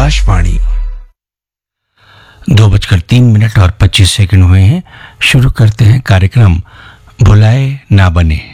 आकाशवाणी 2:03 और 25 हुए हैं। शुरू करते हैं कार्यक्रम भुलाए ना बने।